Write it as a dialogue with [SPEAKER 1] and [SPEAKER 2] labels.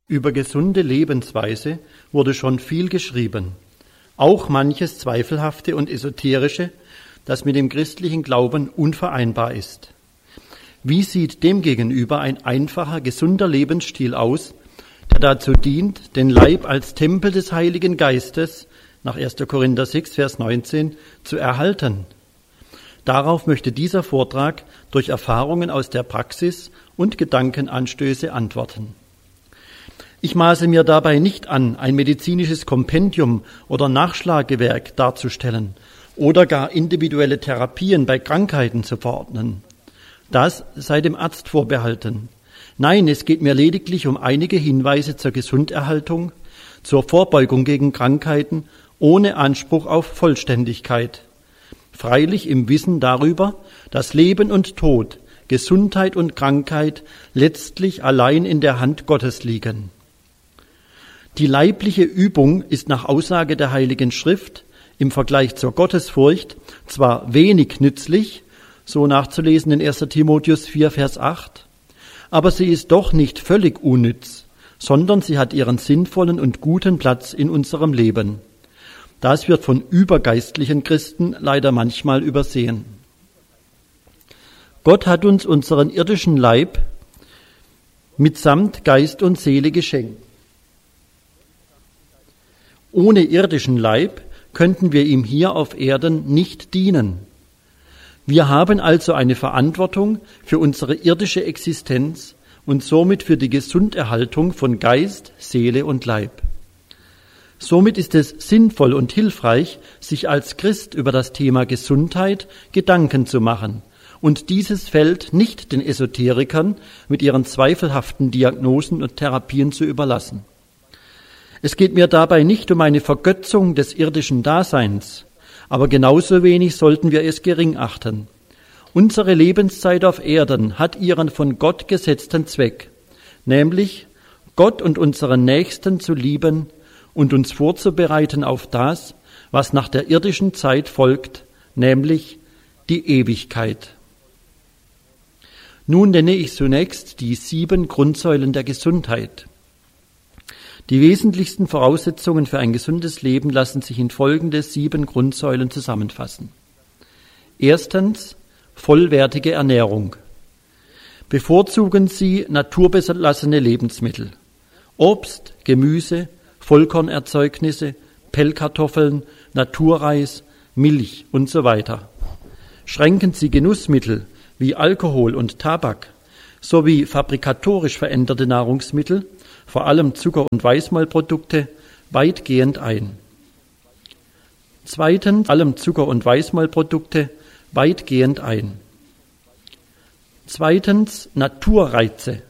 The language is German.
[SPEAKER 1] Über gesunde Lebensweise wurde schon viel geschrieben, auch manches Zweifelhafte und Esoterische, das mit dem christlichen Glauben unvereinbar ist. Wie sieht demgegenüber ein einfacher, gesunder Lebensstil aus, der dazu dient, den Leib als Tempel des Heiligen Geistes, nach 1. Korinther 6, Vers 19, zu erhalten? Darauf möchte dieser Vortrag durch Erfahrungen aus der Praxis und Gedankenanstöße antworten. Ich maße mir dabei nicht an, ein medizinisches Kompendium oder Nachschlagewerk darzustellen oder gar individuelle Therapien bei Krankheiten zu verordnen. Das sei dem Arzt vorbehalten. Nein, es geht mir lediglich um einige Hinweise zur Gesunderhaltung, zur Vorbeugung gegen Krankheiten, ohne Anspruch auf Vollständigkeit. Freilich im Wissen darüber, dass Leben und Tod, Gesundheit und Krankheit letztlich allein in der Hand Gottes liegen. Die leibliche Übung ist nach Aussage der Heiligen Schrift im Vergleich zur Gottesfurcht zwar wenig nützlich, so nachzulesen in 1. Timotheus 4, Vers 8, aber sie ist doch nicht völlig unnütz, sondern sie hat ihren sinnvollen und guten Platz in unserem Leben. Das wird von übergeistlichen Christen leider manchmal übersehen. Gott hat uns unseren irdischen Leib mitsamt Geist und Seele geschenkt. Ohne irdischen Leib könnten wir ihm hier auf Erden nicht dienen. Wir haben also eine Verantwortung für unsere irdische Existenz und somit für die Gesunderhaltung von Geist, Seele und Leib. Somit ist es sinnvoll und hilfreich, sich als Christ über das Thema Gesundheit Gedanken zu machen und dieses Feld nicht den Esoterikern mit ihren zweifelhaften Diagnosen und Therapien zu überlassen. Es geht mir dabei nicht um eine Vergötzung des irdischen Daseins, aber genauso wenig sollten wir es gering achten. Unsere Lebenszeit auf Erden hat ihren von Gott gesetzten Zweck, nämlich Gott und unseren Nächsten zu lieben und uns vorzubereiten auf das, was nach der irdischen Zeit folgt, nämlich die Ewigkeit. Nun nenne ich zunächst die 7 Grundsäulen der Gesundheit. Die wesentlichsten Voraussetzungen für ein gesundes Leben lassen sich in folgende 7 Grundsäulen zusammenfassen. Erstens, vollwertige Ernährung. Bevorzugen Sie naturbelassene Lebensmittel. Obst, Gemüse, Vollkornerzeugnisse, Pellkartoffeln, Naturreis, Milch und so weiter. Schränken Sie Genussmittel wie Alkohol und Tabak sowie fabrikatorisch veränderte Nahrungsmittel, vor allem Zucker- und Weißmehlprodukte, weitgehend ein. Zweitens, allem Zucker- und Weißmehlprodukte weitgehend ein. Zweitens, Naturreize.